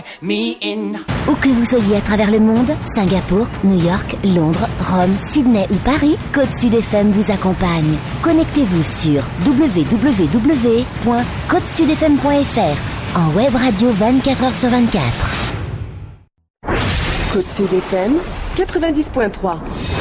me in. Où que vous soyez à travers le monde, Singapour, New York, Londres, Rome, Sydney ou Paris, Côte Sud FM vous accompagne. Connectez-vous sur www.côtesudfm.fr en web radio 24h/24. Côte Sud FM 90.3.